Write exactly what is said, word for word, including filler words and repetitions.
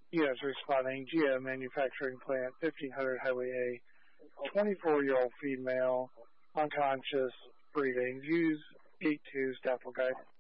Yes, responding. G M Manufacturing Plant, fifteen hundred Highway A, twenty-four-year-old female, unconscious, breathing. Use eight two, staff will guide.